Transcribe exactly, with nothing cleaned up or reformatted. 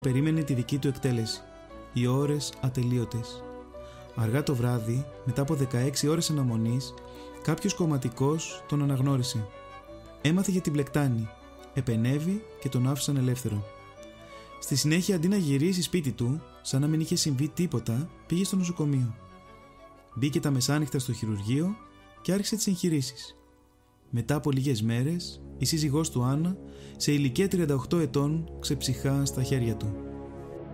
περίμενε τη δική του εκτέλεση. Οι ώρες ατελείωτες. Αργά το βράδυ, μετά από δεκαέξι ώρες αναμονής, κάποιος κομματικός τον αναγνώρισε. Έμαθε για την Πλεκτάνη, επενέβη και τον άφησαν ελεύθερο. Στη συνέχεια, αντί να γυρίσει σπίτι του, σαν να μην είχε συμβεί τίποτα, πήγε στο νοσοκομείο. Μπήκε τα μεσάνυχτα στο χειρουργείο και άρχισε τις εγχειρήσεις. Μετά από λίγες μέρες, η σύζυγός του Άννα, σε ηλικία τριάντα οκτώ ετών, ξεψυχά στα χέρια του.